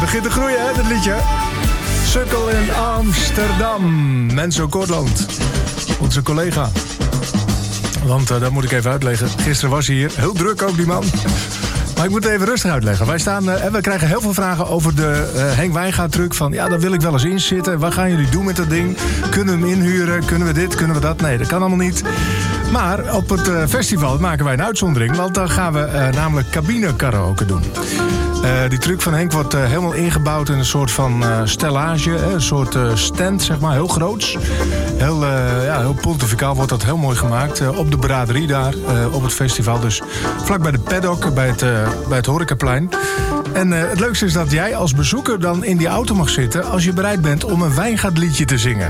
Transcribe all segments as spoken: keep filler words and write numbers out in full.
begint te groeien, hè, dat liedje. Sukkel in Amsterdam. Menso Kortland, onze collega. Want uh, dat moet ik even uitleggen. Gisteren was hij hier. Heel druk ook, die man. Maar ik moet het even rustig uitleggen. Wij staan, uh, en we krijgen heel veel vragen over de uh, Henk Wijngaard truc. Van, ja, daar wil ik wel eens in zitten. Wat gaan jullie doen met dat ding? Kunnen we hem inhuren? Kunnen we dit? Kunnen we dat? Nee, dat kan allemaal niet. Maar op het uh, festival maken wij een uitzondering. Want dan gaan we uh, namelijk cabine karaoke doen. Uh, die truc van Henk wordt uh, helemaal ingebouwd in een soort van uh, stellage. Hè, een soort uh, stand, zeg maar, heel groots. Heel, uh, ja, heel pontificaal wordt dat heel mooi gemaakt. Uh, op de braderie daar, uh, op het festival. Dus vlak bij de paddock, bij het, uh, bij het horecaplein. En uh, het leukste is dat jij als bezoeker dan in die auto mag zitten als je bereid bent om een Wijngaardliedje te zingen.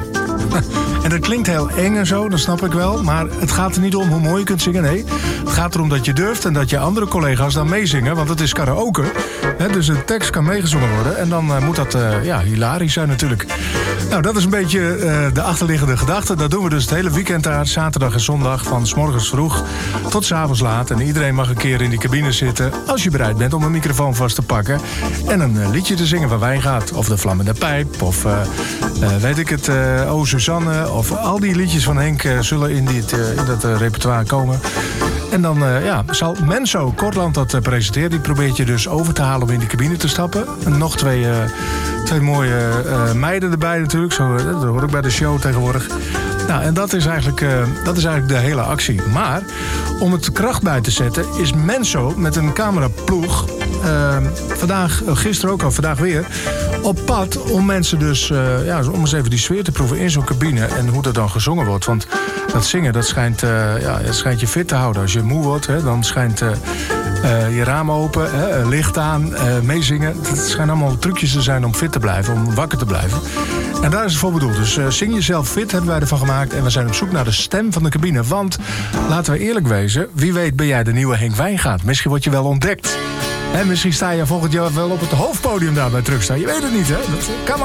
En dat klinkt heel eng en zo, dat snap ik wel. Maar het gaat er niet om hoe mooi je kunt zingen, nee. Het gaat erom dat je durft en dat je andere collega's dan meezingen. Want het is karaoke. Hè, dus de tekst kan meegezongen worden. En dan uh, moet dat uh, ja, hilarisch zijn natuurlijk. Nou, dat is een beetje uh, de achterliggende gedachte. Dat doen we dus het hele weekend daar. Zaterdag en zondag van 's morgens vroeg tot 's avonds laat. En iedereen mag een keer in die cabine zitten. Als je bereid bent om een microfoon vast te pakken. En een uh, liedje te zingen van Wijngaard. Of de Vlammende Pijp. Of uh, uh, weet ik het, uh, O Suzanne. Of al die liedjes van Henk uh, zullen in, dit, uh, in dat uh, repertoire komen. En dan uh, ja, zal Menso Kortland dat uh, presenteren. Die probeert je dus over te halen om in die cabine te stappen. En nog twee, uh, twee mooie uh, meiden erbij natuurlijk. Zo, uh, dat hoor ik bij de show tegenwoordig. Nou, en dat is, eigenlijk, uh, dat is eigenlijk de hele actie. Maar om het kracht bij te zetten is Menso met een cameraploeg Uh, vandaag, gisteren ook al, vandaag weer, op pad om mensen dus, uh, ja, om eens even die sfeer te proeven in zo'n cabine en hoe dat dan gezongen wordt. Want dat zingen, dat schijnt, uh, ja, dat schijnt je fit te houden. Als je moe wordt, hè, dan schijnt uh, uh, je raam open, hè, licht aan, uh, meezingen. Het schijnt allemaal trucjes te zijn om fit te blijven, om wakker te blijven. En daar is het voor bedoeld. Dus uh, zing jezelf fit, hebben wij ervan gemaakt. En we zijn op zoek naar de stem van de cabine. Want, laten we eerlijk wezen, wie weet ben jij de nieuwe Henk Wijngaard. Misschien word je wel ontdekt. En misschien sta je volgend jaar wel op het hoofdpodium daar bij Truckstaan. Je weet het niet, hè? Dat kan